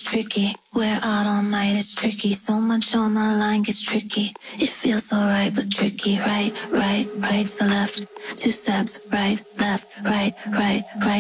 tricky. We're out all night, it's tricky. So much on the line gets tricky. It feels alright, but tricky. Right, right, right to the left. Two steps, right, left, right, right, right.